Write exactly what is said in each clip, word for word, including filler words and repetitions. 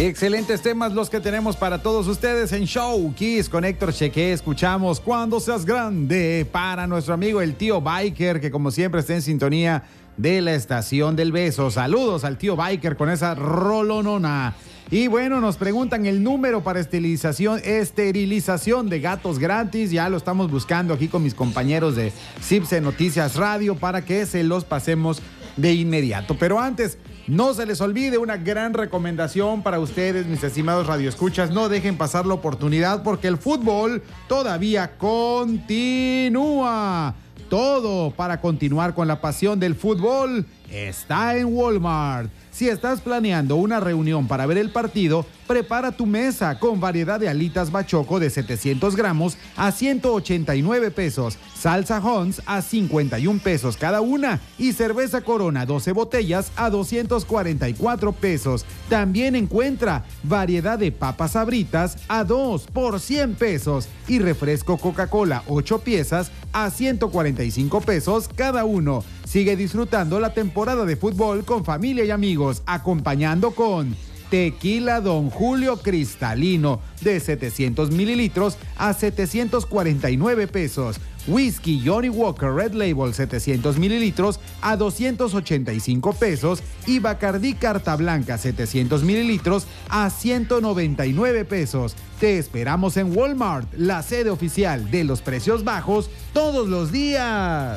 Excelentes temas los que tenemos para todos ustedes en Show Kiss con Héctor Cheque. Escuchamos Cuando Seas Grande para nuestro amigo el tío Biker, que como siempre está en sintonía de la estación del beso. Saludos al tío Biker con esa rolonona. Y bueno, nos preguntan el número para esterilización, esterilización de gatos gratis. Ya lo estamos buscando aquí con mis compañeros de Cipse Noticias Radio para que se los pasemos de inmediato. Pero antes, no se les olvide una gran recomendación para ustedes, mis estimados radioescuchas. No dejen pasar la oportunidad porque el fútbol todavía continúa. Todo para continuar con la pasión del fútbol está en Walmart. Si estás planeando una reunión para ver el partido, prepara tu mesa con variedad de alitas bachoco de setecientos gramos a ciento ochenta y nueve pesos, salsa Hunt's a cincuenta y un pesos cada una y cerveza Corona doce botellas a doscientos cuarenta y cuatro pesos. También encuentra variedad de papas Sabritas a dos por cien pesos y refresco Coca-Cola ocho piezas a ciento cuarenta y cinco pesos cada uno. Sigue disfrutando la temporada de fútbol con familia y amigos, acompañando con tequila Don Julio cristalino de setecientos mililitros a setecientos cuarenta y nueve pesos. Whisky Johnny Walker Red Label setecientos mililitros a doscientos ochenta y cinco pesos y Bacardí Carta Blanca setecientos mililitros a ciento noventa y nueve pesos. Te esperamos en Walmart, la sede oficial de los precios bajos todos los días.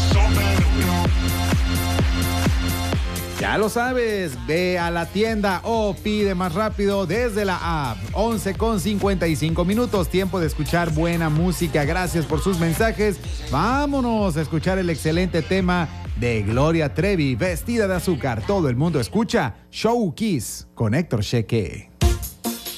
Ya lo sabes, ve a la tienda o pide más rápido desde la app. once con cincuenta y cinco minutos, tiempo de escuchar buena música. Gracias por sus mensajes. Vámonos a escuchar el excelente tema de Gloria Trevi, Vestida de Azúcar. Todo el mundo escucha Show Kiss con Héctor Cheque.